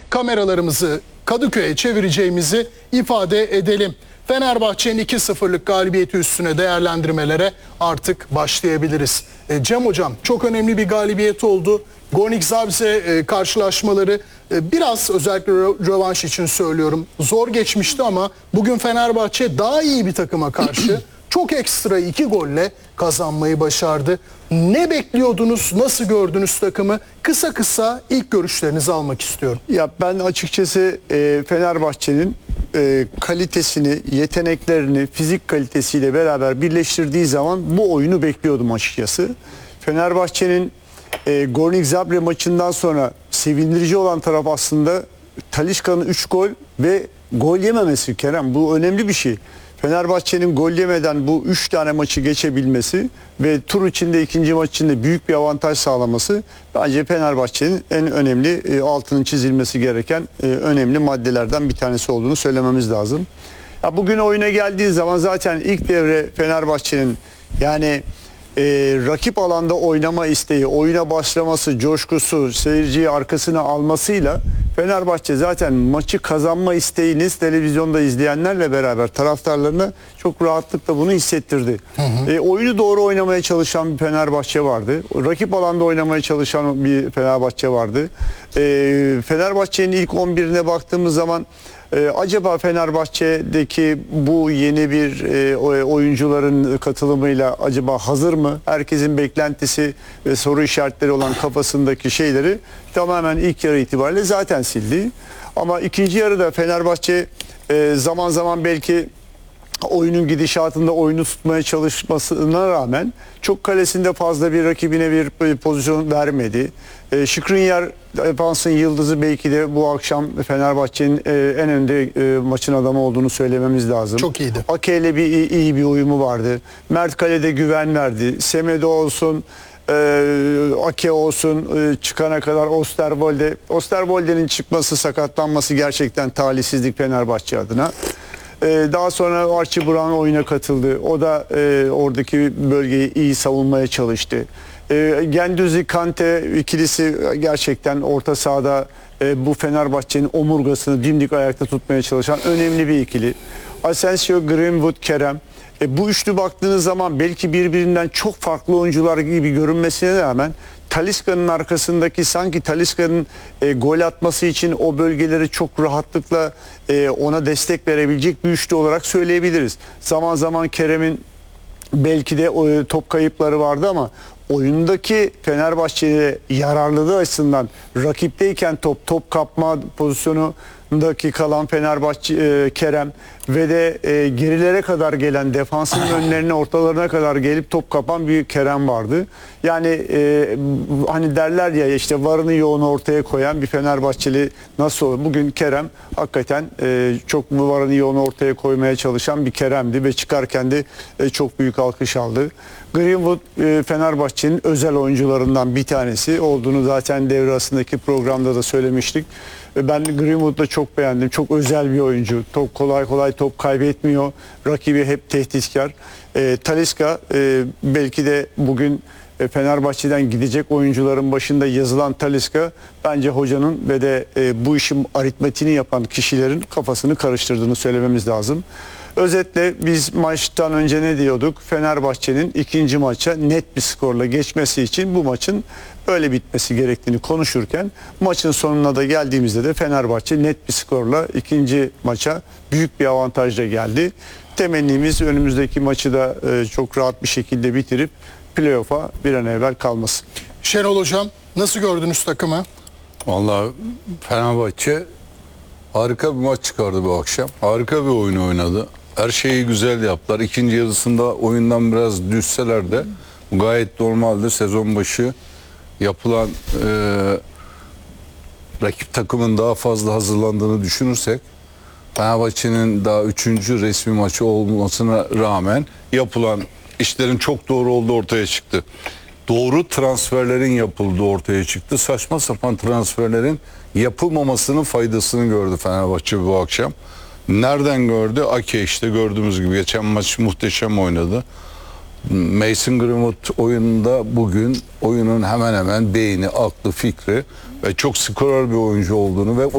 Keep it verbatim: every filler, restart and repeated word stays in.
kameralarımızı Kadıköy'e çevireceğimizi ifade edelim. Fenerbahçe'nin iki sıfırlık galibiyeti üstüne değerlendirmelere artık başlayabiliriz. E, Cem Hocam, çok önemli bir galibiyet oldu. Gornik Zabrze e, karşılaşmaları e, biraz, özellikle rövanş için söylüyorum, zor geçmişti ama bugün Fenerbahçe daha iyi bir takıma karşı çok ekstra iki golle kazanmayı başardı. Ne bekliyordunuz, nasıl gördünüz takımı? Kısa kısa ilk görüşlerinizi almak istiyorum. Ya ben açıkçası e, Fenerbahçe'nin e, kalitesini, yeteneklerini, fizik kalitesiyle beraber birleştirdiği zaman bu oyunu bekliyordum açıkçası. Fenerbahçe'nin e, Gornik Zabrze maçından sonra sevindirici olan taraf aslında Talisca'nın üç gol ve gol yememesi Kerem. Bu önemli bir şey. Fenerbahçe'nin gol yemeden bu üç tane maçı geçebilmesi ve tur içinde ikinci maç içinde büyük bir avantaj sağlaması bence Fenerbahçe'nin en önemli e, altının çizilmesi gereken e, önemli maddelerden bir tanesi olduğunu söylememiz lazım. Ya bugün oyuna geldiği zaman zaten ilk devre Fenerbahçe'nin yani e, rakip alanda oynama isteği, oyuna başlaması, coşkusu, seyirciyi arkasına almasıyla Fenerbahçe zaten maçı kazanma isteğiniz televizyonda izleyenlerle beraber taraftarlarına çok rahatlıkla bunu hissettirdi. Hı hı. E, oyunu doğru oynamaya çalışan bir Fenerbahçe vardı. Rakip alanda oynamaya çalışan bir Fenerbahçe vardı. E, Fenerbahçe'nin ilk on birine baktığımız zaman Ee, acaba Fenerbahçe'deki bu yeni bir e, oyuncuların katılımıyla acaba hazır mı? Herkesin beklentisi ve soru işaretleri olan kafasındaki şeyleri tamamen ilk yarı itibariyle zaten sildi. Ama ikinci yarıda Fenerbahçe e, zaman zaman belki oyunun gidişatında oyunu tutmaya çalışmasına rağmen çok kalesinde fazla bir rakibine bir pozisyon vermedi. E, Skriniar defansın yıldızı belki de bu akşam Fenerbahçe'nin e, en önde e, maçın adamı olduğunu söylememiz lazım. Çok iyiydi. Ake ile bir iyi, iyi bir uyumu vardı. Mert kalede güven verdi. Semedo olsun, e, Ake olsun, e, çıkana kadar Osterwolde. Osterwolde'nin çıkması, sakatlanması gerçekten talihsizlik Fenerbahçe adına. Daha sonra Archie Brown oyuna katıldı. O da e, oradaki bölgeyi iyi savunmaya çalıştı. E, Gendouzi Kante ikilisi gerçekten orta sahada e, bu Fenerbahçe'nin omurgasını dimdik ayakta tutmaya çalışan önemli bir ikili. Asensio, Greenwood, Kerem. E, bu üçlü baktığınız zaman belki birbirinden çok farklı oyuncular gibi görünmesine rağmen Talisca'nın arkasındaki sanki Talisca'nın e, gol atması için o bölgeleri çok rahatlıkla e, ona destek verebilecek bir üçlü olarak söyleyebiliriz. Zaman zaman Kerem'in belki de o, top kayıpları vardı ama oyundaki Fenerbahçe'ye yararlılığı açısından rakipteyken top top kapma pozisyonundaki kalan Fenerbahçe e, Kerem ve de e, gerilere kadar gelen defansın önlerine ortalarına kadar gelip top kapan bir Kerem vardı. Yani e, hani derler ya işte varını yoğunu ortaya koyan bir Fenerbahçeli nasıl olur? Bugün Kerem hakikaten e, çok varını yoğunu ortaya koymaya çalışan bir Kerem'di ve çıkarken de e, çok büyük alkış aldı. Greenwood e, Fenerbahçe'nin özel oyuncularından bir tanesi olduğunu zaten devre arasındaki programda da söylemiştik. E, ben Greenwood'u çok beğendim. Çok özel bir oyuncu. Top kolay kolay top kaybetmiyor. Rakibi hep tehditkar. E, Talisca e, belki de bugün e, Fenerbahçe'den gidecek oyuncuların başında yazılan Talisca bence hocanın ve de e, bu işin aritmetiğini yapan kişilerin kafasını karıştırdığını söylememiz lazım. Özetle biz maçtan önce ne diyorduk? Fenerbahçe'nin ikinci maça net bir skorla geçmesi için bu maçın öyle bitmesi gerektiğini konuşurken maçın sonuna da geldiğimizde de Fenerbahçe net bir skorla ikinci maça büyük bir avantajla geldi. Temennimiz önümüzdeki maçı da e, çok rahat bir şekilde bitirip playoff'a bir an evvel kalması. Şenol Hocam, nasıl gördünüz takımı? Vallahi Fenerbahçe harika bir maç çıkardı bu akşam. Harika bir oyun oynadı. Her şeyi güzel yaptılar. İkinci yarısında oyundan biraz düşseler de gayet normaldi. Sezon başı yapılan e, rakip takımın daha fazla hazırlandığını düşünürsek Fenerbahçe'nin daha üçüncü resmi maçı olmasına rağmen yapılan işlerin çok doğru olduğu ortaya çıktı. Doğru transferlerin yapıldığı ortaya çıktı. Saçma sapan transferlerin yapılmamasının faydasını gördü Fenerbahçe bu akşam. Nereden gördü? Ake işte gördüğümüz gibi geçen maç muhteşem oynadı. Mason Greenwood oyununda bugün oyunun hemen hemen beyni, aklı, fikri ve çok skorer bir oyuncu olduğunu ve